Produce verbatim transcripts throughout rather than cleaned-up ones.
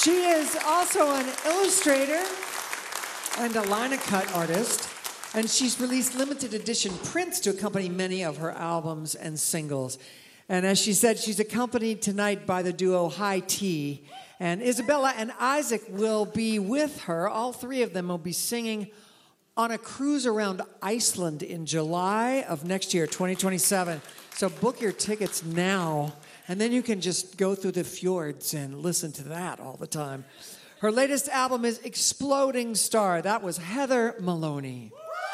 She is also an illustrator and a line-of-cut artist, and she's released limited edition prints to accompany many of her albums and singles. And as she said, she's accompanied tonight by the duo High Tea, and Isabella and Isaac will be with her. All three of them will be singing on a cruise around Iceland in July of next year, twenty twenty-seven. So book your tickets now, and then you can just go through the fjords and listen to that all the time. Her latest album is Exploding Star. That was Heather Maloney.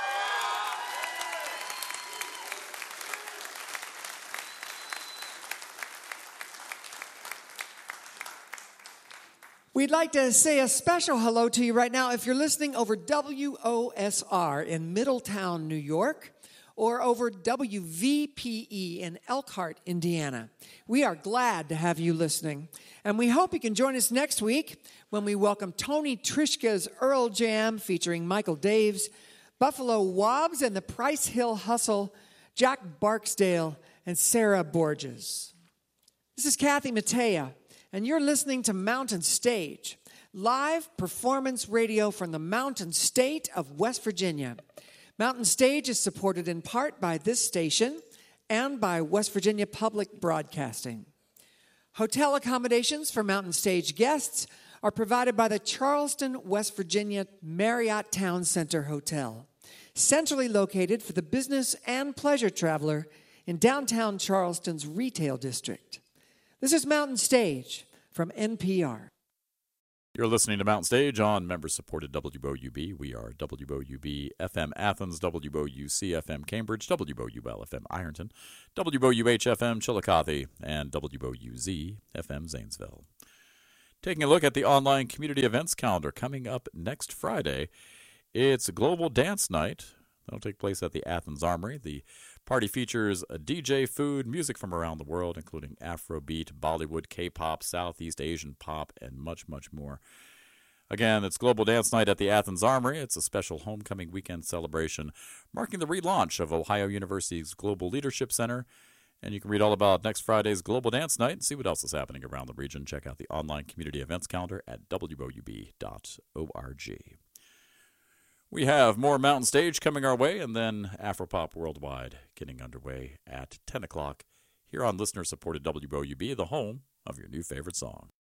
We'd like to say a special hello to you right now if you're listening over W O S R in Middletown, New York, or over W V P E in Elkhart, Indiana. We are glad to have you listening, and we hope you can join us next week when we welcome Tony Trishka's Earl Jam featuring Michael Daves, Buffalo Wobbs and the Price Hill Hustle, Jack Barksdale, and Sarah Borges. This is Kathy Mattea, and you're listening to Mountain Stage, live performance radio from the Mountain State of West Virginia. Mountain Stage is supported in part by this station and by West Virginia Public Broadcasting. Hotel accommodations for Mountain Stage guests are provided by the Charleston, West Virginia Marriott Town Center Hotel, centrally located for the business and pleasure traveler in downtown Charleston's retail district. This is Mountain Stage from N P R. You're listening to Mountain Stage on member-supported W O U B. We are W O U B F M Athens, W O U C F M Cambridge, W O U L F M Ironton, W O U H F M Chillicothe, and W O U Z F M Zanesville. Taking a look at the online community events calendar coming up next Friday, it's Global Dance Night. That'll take place at the Athens Armory. The party features a D J, food, music from around the world, including Afrobeat, Bollywood, K-pop, Southeast Asian pop, and much, much more. Again, it's Global Dance Night at the Athens Armory. It's a special homecoming weekend celebration marking the relaunch of Ohio University's Global Leadership Center. And you can read all about next Friday's Global Dance Night and see what else is happening around the region. Check out the online community events calendar at W O U B dot org. We have more Mountain Stage coming our way, and then Afropop Worldwide getting underway at ten o'clock here on listener-supported W O U B, the home of your new favorite song.